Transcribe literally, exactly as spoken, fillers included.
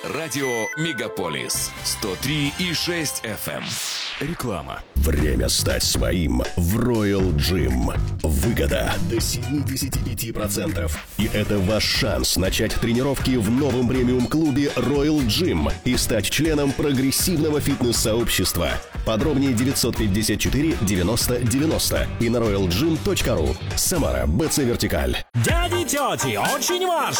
Радио Мегаполис сто три и шесть эф эм. Реклама. Время стать своим в Royal Gym. Выгода до семьдесят пять процентов. И это ваш шанс начать тренировки в новом премиум-клубе Royal Gym и стать членом прогрессивного фитнес-сообщества. Подробнее девятьсот пятьдесят четыре девяносто девяносто и на роял джим точка ру. Самара, БЦ Вертикаль. Дяди, тети, очень важно!